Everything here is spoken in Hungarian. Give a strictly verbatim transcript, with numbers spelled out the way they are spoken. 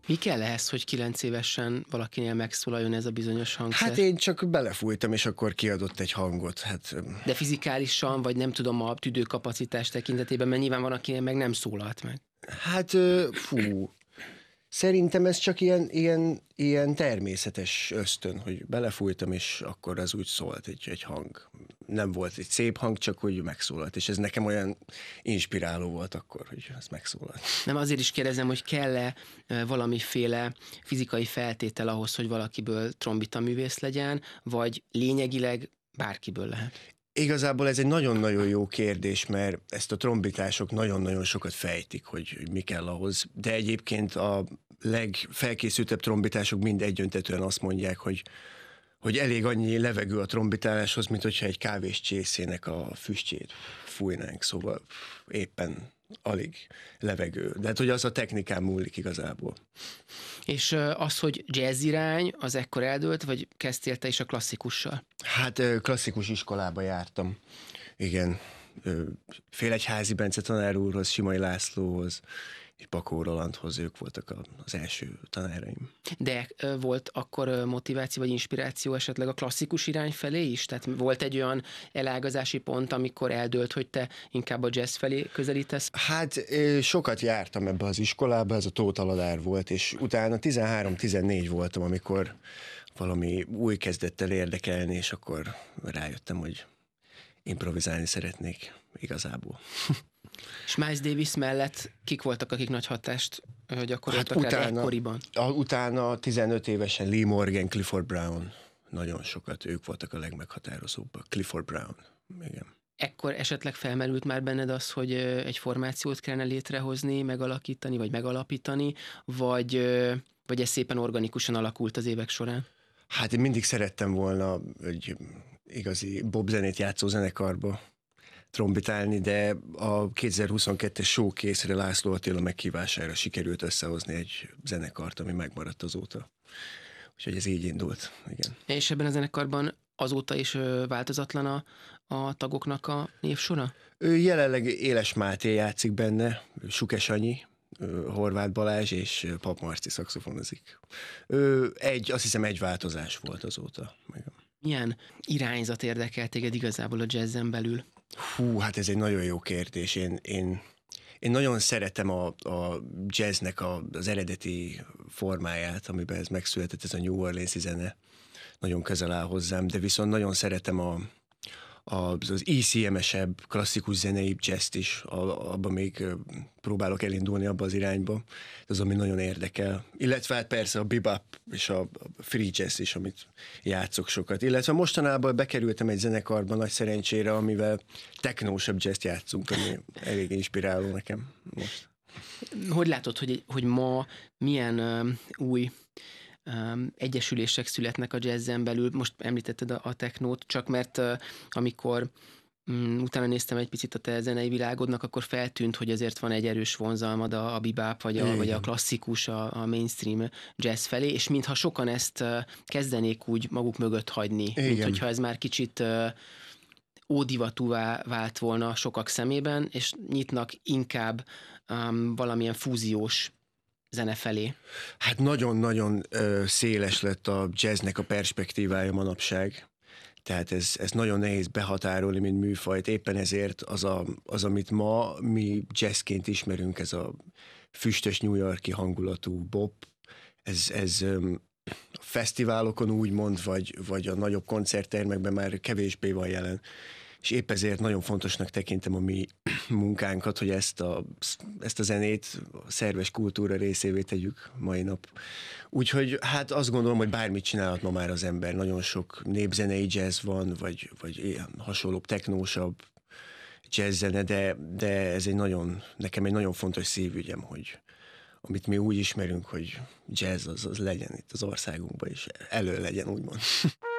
Mi kell ehhez, hogy kilenc évesen valakinél megszólaljon ez a bizonyos hangszer? Hát én csak belefújtam, és akkor kiadott egy hangot. Hát, De fizikálisan, vagy nem tudom, a tüdőkapacitás tekintetében, mert nyilván van, akinél meg nem szólalt meg. hát fú, szerintem ez csak ilyen, ilyen, ilyen természetes ösztön, hogy belefújtam, és akkor az úgy szólt egy, egy hang. Nem volt egy szép hang, csak hogy megszólalt, és ez nekem olyan inspiráló volt akkor, hogy ez megszólalt. Nem, azért is kérdezem, hogy kell-e valamiféle fizikai feltétel ahhoz, hogy valakiből trombita művész legyen, vagy lényegileg bárkiből lehet? Igazából ez egy nagyon-nagyon jó kérdés, mert ezt a trombitások nagyon-nagyon sokat fejtik, hogy, hogy mi kell ahhoz, de egyébként a legfelkészültebb trombitások mind egyöntetően azt mondják, hogy, hogy elég annyi levegő a trombitáláshoz, mint hogyha egy kávés csészének a füstjét fújnánk, szóval éppen alig levegő. De hát, hogy az a technikán múlik igazából. És az, hogy jazz irány, az ekkor eldőlt, vagy kezdtél te is a klasszikussal? Hát klasszikus iskolába jártam. Igen. Félegyházi Bence tanár úrhoz, Simai Lászlóhoz, és Bakó Rolandhoz, ők voltak az első tanáraim. De volt akkor motiváció vagy inspiráció esetleg a klasszikus irány felé is? Tehát volt egy olyan elágazási pont, amikor eldőlt, hogy te inkább a jazz felé közelítesz? Hát sokat jártam ebbe az iskolába, ez a Tóth Aladár volt, és utána tizenhárom-tizennégy voltam, amikor valami új kezdett el érdekelni, és akkor rájöttem, hogy improvizálni szeretnék igazából. És Miles Davis mellett kik voltak, akik nagy hatást gyakoroltak hát rád ekkoriban? Utána tizenöt évesen Lee Morgan, Clifford Brown, nagyon sokat, ők voltak a legmeghatározóbbak. Clifford Brown, igen. Ekkor esetleg felmerült már benned az, hogy egy formációt kellene létrehozni, megalakítani, vagy megalapítani, vagy, vagy ez szépen organikusan alakult az évek során? Hát én mindig szerettem volna egy igazi bobzenét játszó zenekarba trombitálni, de a kétezer-huszonkettes showkészre László Attila meghívására sikerült összehozni egy zenekart, ami megmaradt azóta. Úgyhogy ez így indult, igen. És ebben a zenekarban azóta is változatlan a, a tagoknak a névsora? Ő jelenleg Éles Máté játszik benne, Sukes Anyi, Horváth Balázs és Pap Marci szaxofonozik. Ő egy, azt hiszem egy változás volt azóta. Milyen irányzat érdekel téged igazából a jazzen belül? Hú, hát ez egy nagyon jó kérdés. Én, én, én nagyon szeretem a, a jazznek a, az eredeti formáját, amiben ez megszületett, ez a New Orleans-i zene. Nagyon közel áll hozzám, de viszont nagyon szeretem a, a, az í cé em-esebb, klasszikus zenei jazzt is, abban még próbálok elindulni abba az irányba. Ez az, ami nagyon érdekel. Illetve hát persze a bebop és a free jazz is, amit játszok sokat. Illetve mostanában bekerültem egy zenekarba nagy szerencsére, amivel technósabb jazzt játszunk, ami elég inspiráló nekem most. Hogy látod, hogy, hogy ma milyen uh, új Um, egyesülések születnek a jazzen belül? Most említetted a, a technót, csak mert uh, amikor um, utána néztem egy picit a te zenei világodnak, akkor feltűnt, hogy azért van egy erős vonzalmad a, a bebop, vagy a, vagy a klasszikus, a, a mainstream jazz felé, és mintha sokan ezt uh, kezdenék úgy maguk mögött hagyni, Igen. mint hogyha ez már kicsit uh, ódivatúvá vált volna sokak szemében, és nyitnak inkább um, valamilyen fúziós zene felé. Hát nagyon-nagyon ö, széles lett a jazznek a perspektívája manapság. Tehát ez, ez nagyon nehéz behatárolni, mint műfajt. Éppen ezért az, a, az, amit ma mi jazzként ismerünk, ez a füstös New York-i hangulatú bop, ez, ez öm, a fesztiválokon úgymond, vagy, vagy a nagyobb koncerttermekben már kevésbé van jelen. És épp ezért nagyon fontosnak tekintem a mi munkánkat, hogy ezt a, ezt a zenét a szerves kultúra részévé tegyük mai nap. Úgyhogy hát azt gondolom, hogy bármit csinálhat ma már az ember. Nagyon sok népzenei jazz van, vagy, vagy ilyen hasonlóbb, technósabb jazzzene, de, de ez egy nagyon, nekem egy nagyon fontos szívügyem, hogy amit mi úgy ismerünk, hogy jazz az, az legyen itt az országunkban, és elő legyen, úgymond.